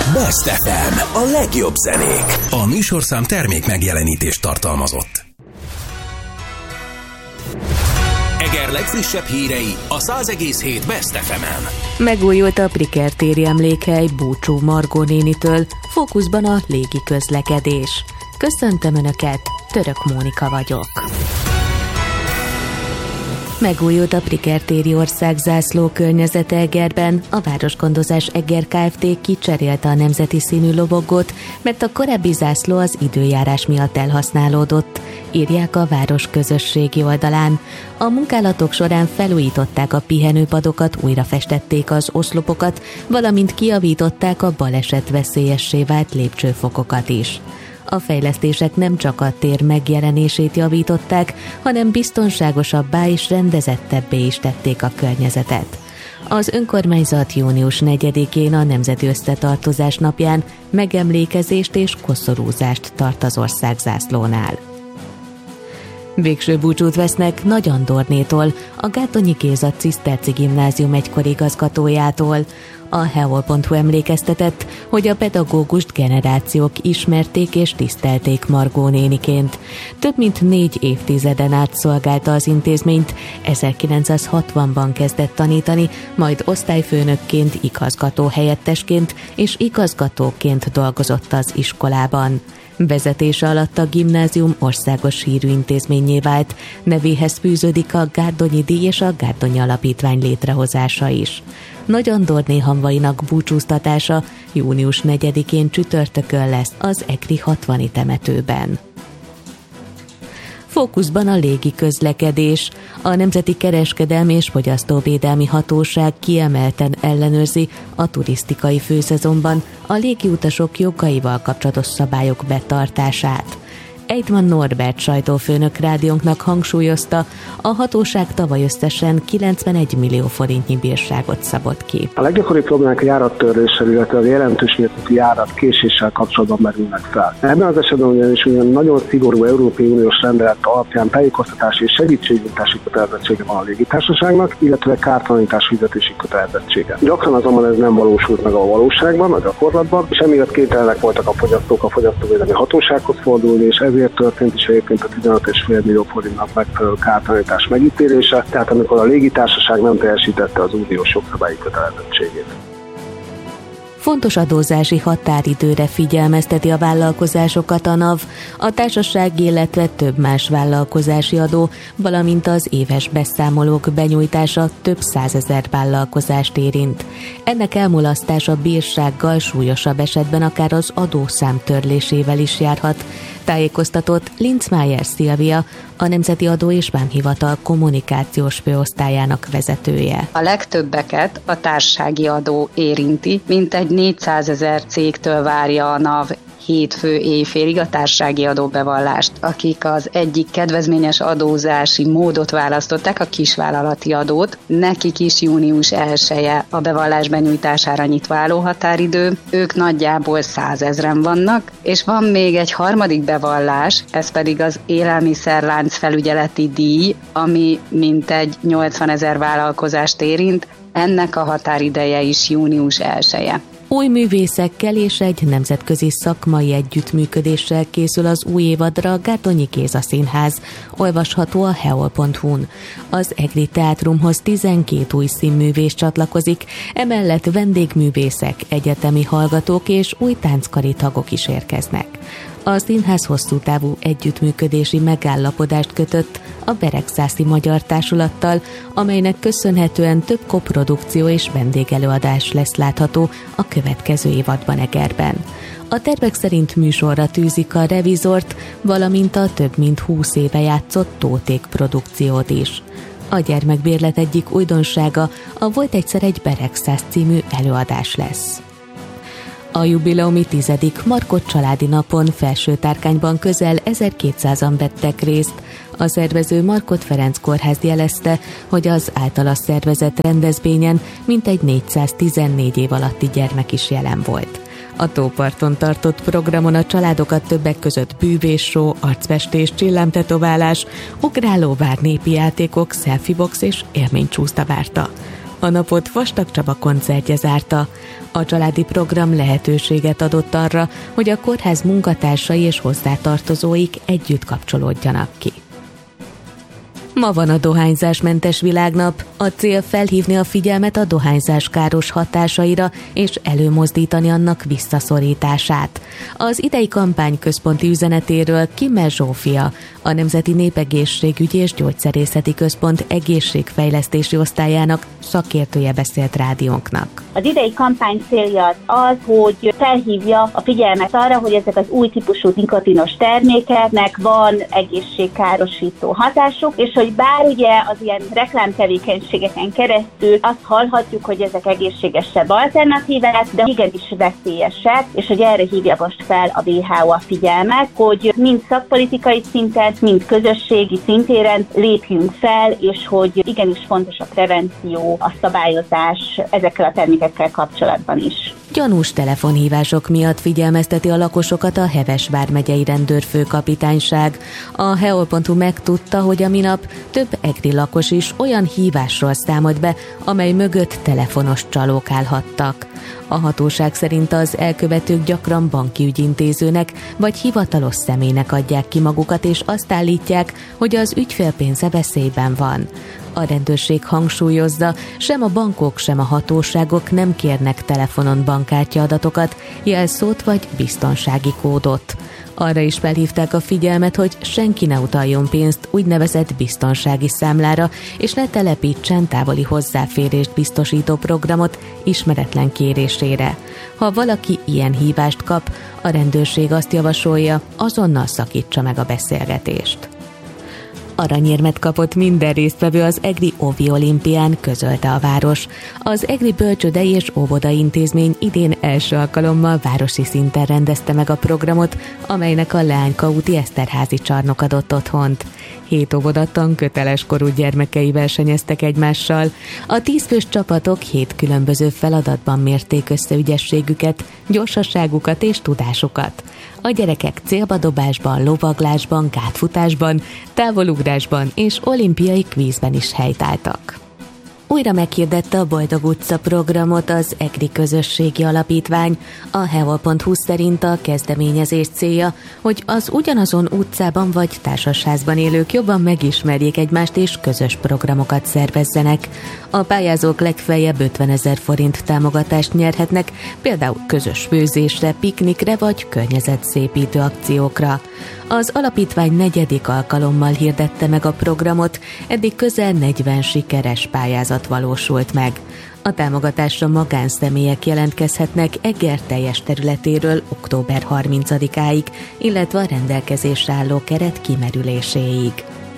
Best FM, a legjobb zenék. A műsorszám termék megjelenítést tartalmazott. Eger legfrissebb hírei a 100,7 Best FM-en. Megújult a Priker-téri emlékhely Búcsú Margó nénitől, fókuszban a légi közlekedés. Köszöntöm Önöket, Török Mónika vagyok. Megújult a Priker-téri országzászló környezete Egerben, a Városgondozás Eger Kft. Kicserélte a nemzeti színű lobogót, mert a korábbi zászló az időjárás miatt elhasználódott, írják a város közösségi oldalán. A munkálatok során felújították a pihenőpadokat, újrafestették az oszlopokat, valamint kijavították a baleset veszélyessé vált lépcsőfokokat is. A fejlesztések nem csak a tér megjelenését javították, hanem biztonságosabbá és rendezettebbé is tették a környezetet. Az önkormányzat június 4-én a Nemzeti Összetartozás napján megemlékezést és koszorúzást tart az országzászlónál. Végső búcsút vesznek Nagy Andornétól, a Gárdonyi Géza Ciszterci Gimnázium egykori igazgatójától. A heol.hu emlékeztetett, hogy a pedagógust generációk ismerték és tisztelték Margó néniként. Több mint 4 évtizeden át szolgálta az intézményt, 1960-ban kezdett tanítani, majd osztályfőnökként, igazgató-helyettesként és igazgatóként dolgozott az iskolában. Vezetése alatt a gimnázium országos hírű intézménnyé vált, nevéhez fűződik a Gárdonyi díj és a Gárdonyi Alapítvány létrehozása is. Nagy Andorné hamvainak búcsúztatása június 4-én csütörtökön lesz az egri 60. temetőben. Fókuszban a légi közlekedés. A Nemzeti Kereskedelmi és Fogyasztóvédelmi Hatóság kiemelten ellenőrzi a turisztikai főszezonban a légiutasok jogaival kapcsolatos szabályok betartását. Eidman Norbert sajtófőnök rádiónknak hangsúlyozta, a hatóság tavaly összesen 91 millió forintnyi bírságot szabott ki. A leggyakoribb problémák a járattörléssel, illetve a jelentős mértékű járatkéséssel kapcsolatban merülnek fel. Ebben az esetben ugyanis nagyon szigorú Európai Uniós rendelet alapján tájékoztatási és segítségnyújtási kötelezettsége van a légitársaságnak, illetve kártalanítás fizetési kötelezettsége. Gyakran azonban ez nem valósult meg a valóságban, a gyakorlatban, és emiatt kénytelenek voltak a fogyasztók a fogyasztóvédelmi hatósághoz fordulni, és ezért történt is egyébként a 15,5 millió forintnak megfelelő kártalanítás megítélése, tehát amikor a légitársaság nem teljesítette az uniós jogszabályi kötelezettségét. Fontos adózási határidőre figyelmezteti a vállalkozásokat a NAV, a társaság, illetve több más vállalkozási adó, valamint az éves beszámolók benyújtása több 100 000 vállalkozást érint. Ennek elmulasztása bírsággal, súlyosabb esetben akár az adószám törlésével is járhat, tájékoztatott Linzmeier Szilvia, a Nemzeti Adó és Vámhivatal kommunikációs főosztályának vezetője. A legtöbbeket a társasági adó érinti, mintegy 400 000 cégtől várja a NAV hétfő éjfélig a társasági adóbevallást, akik az egyik kedvezményes adózási módot választották, a kisvállalati adót. Nekik is június 1-e a bevallás benyújtására nyitva álló határidő, ők nagyjából 100 000-en vannak, és van még egy harmadik bevallás, ez pedig az élelmiszerlánc felügyeleti díj, ami mintegy 80 000 vállalkozást érint, ennek a határideje is június 1-e. Új művészekkel és egy nemzetközi szakmai együttműködéssel készül az új évadra a Gárdonyi Géza Színház, olvasható a heol.hu-n. Az Egri Teátrumhoz 12 új színművész csatlakozik, emellett vendégművészek, egyetemi hallgatók és új tánckari tagok is érkeznek. A színház hosszú távú együttműködési megállapodást kötött a Beregszászi Magyar Társulattal, amelynek köszönhetően több koprodukció és vendégelőadás lesz látható a következő évadban Egerben. A tervek szerint műsorra tűzik a Revizort, valamint a több mint 20 éve játszott Tóték produkciót is. A gyermekbérlet egyik újdonsága a Volt egyszer egy Beregszász című előadás lesz. A jubileumi 10. Markot családi napon Felsőtárkányban közel 1200-an vettek részt. A szervező Markot Ferenc Kórház jelezte, hogy az általa szervezett rendezvényen mintegy 414 év alatti gyermek is jelen volt. A tóparton tartott programon a családokat többek között bűvésshow, arcfestés, csillámtetoválás, ugrálóvár, népi játékok, selfiebox és élménycsúszda várta. A napot Vastag Csaba koncertje zárta. A családi program lehetőséget adott arra, hogy a kórház munkatársai és hozzátartozóik együtt kapcsolódjanak ki. Ma van a dohányzásmentes világnap. A cél felhívni a figyelmet a dohányzás káros hatásaira és előmozdítani annak visszaszorítását. Az idei kampány központi üzenetéről Kimmel Zsófia, a Nemzeti Népegészségügyi és Gyógyszerészeti Központ egészségfejlesztési osztályának szakértője beszélt rádiónknak. Az idei kampány célja az, hogy felhívja a figyelmet arra, hogy ezek az új típusú nikotinos termékeknek van egészségkárosító hatásuk, és hogy bár ugye az ilyen reklámtevékenységeken keresztül azt hallhatjuk, hogy ezek egészségesebb alternatívák, de igenis veszélyesek, és hogy erre hívja most fel a WHO a figyelmet, hogy mind szakpolitikai szinten, mind közösségi szintéren lépjünk fel, és hogy igenis fontos a prevenció, a szabályozás ezekkel a termékekkel kapcsolatban is. Gyanús telefonhívások miatt figyelmezteti a lakosokat a Heves vármegyei rendőrfőkapitányság. A heol.hu megtudta, hogy a minap több egri lakos is olyan hívásról számolt be, amely mögött telefonos csalók állhattak. A hatóság szerint az elkövetők gyakran banki ügyintézőnek vagy hivatalos személynek adják ki magukat, és azt állítják, hogy az ügyfél pénze veszélyben van. A rendőrség hangsúlyozza, sem a bankok, sem a hatóságok nem kérnek telefonon bankkártya adatokat, jelszót vagy biztonsági kódot. Arra is felhívták a figyelmet, hogy senki ne utaljon pénzt úgynevezett biztonsági számlára, és ne telepítsen távoli hozzáférést biztosító programot ismeretlen kérésére. Ha valaki ilyen hívást kap, a rendőrség azt javasolja, azonnal szakítsa meg a beszélgetést. Aranyérmet kapott minden résztvevő az egri Óvi olimpián, közölte a város. Az egri bölcsődei és óvodai intézmény idén első alkalommal városi szinten rendezte meg a programot, amelynek a Leányka úti Eszterházi csarnok adott otthont. 7 óvoda tanköteles korú gyermekei versenyeztek egymással. A 10 fős csapatok 7 különböző feladatban mérték össze ügyességüket, gyorsaságukat és tudásukat. A gyerekek célbadobásban, lovaglásban, gátfutásban, távolugrásban és olimpiai kvízben is helytáltak. Újra meghirdette a Boldog utca programot az Egri Közösségi Alapítvány. A heol.hu szerint a kezdeményezés célja, hogy az ugyanazon utcában vagy társasházban élők jobban megismerjék egymást és közös programokat szervezzenek. A pályázók legfeljebb 50 000 forint támogatást nyerhetnek, például közös főzésre, piknikre vagy környezetszépítő akciókra. Az alapítvány 4. alkalommal hirdette meg a programot, eddig közel 40 sikeres pályázat valósult meg. A támogatásra magánszemélyek jelentkezhetnek Eger teljes területéről október 30-áig, illetve a rendelkezésre álló keret kimerüléséig.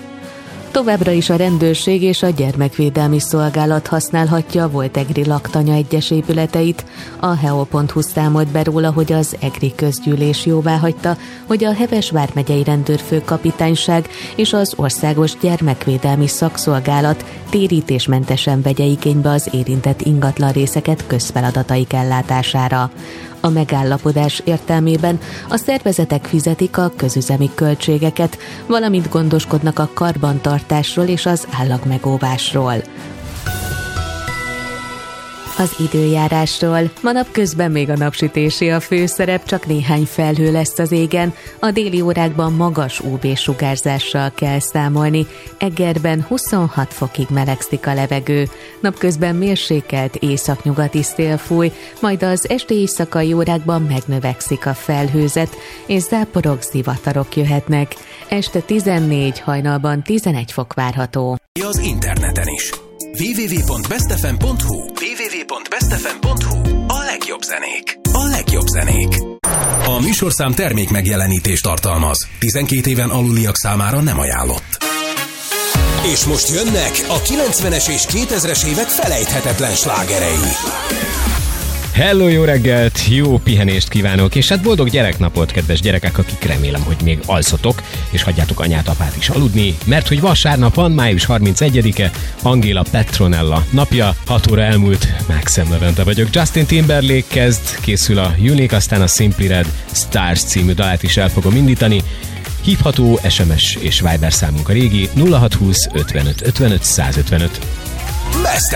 Továbbra is a rendőrség és a gyermekvédelmi szolgálat használhatja a Volt Egri laktanya egyes épületeit. A heol.hu számolt be róla, hogy az Egri közgyűlés jóváhagyta, hogy a Heves vármegyei rendőrfőkapitányság és az Országos Gyermekvédelmi Szakszolgálat térítésmentesen vegye igénybe az érintett ingatlan részeket közfeladataik ellátására. A megállapodás értelmében a szervezetek fizetik a közüzemi költségeket, valamint gondoskodnak a karbantartásról és az állagmegóvásról. Az időjárásról. Ma napközben még a napsütésé a főszerep, csak néhány felhő lesz az égen. A déli órákban magas UV-sugárzással kell számolni. Egerben 26 fokig melegszik a levegő. Napközben mérsékelt északnyugati szél fúj, majd az esti éjszakai órákban megnövekszik a felhőzet, és záporok, zivatarok jöhetnek. Este 14, hajnalban 11 fok várható. Az interneten is. www.bestfm.hu A legjobb zenék. A legjobb zenék. A műsorszám termék megjelenítést tartalmaz. 12 éven aluliak számára nem ajánlott. És most jönnek a 90-es és 2000-es évek felejthetetlen slágerei. Hello, jó reggelt, jó pihenést kívánok, és hát boldog gyereknapot, kedves gyerekek, akik remélem, hogy még alszotok, és hagyjátok anyát, apát is aludni, mert hogy vasárnap van, május 31-e, Angéla Petronella napja, 6 óra elmúlt, Maxim Levente vagyok. Justin Timberlake készül a Unique, aztán a Simply Red Stars című dalát is el fogom indítani. Hívható SMS és Viber számunk a régi 0620 55 55 155.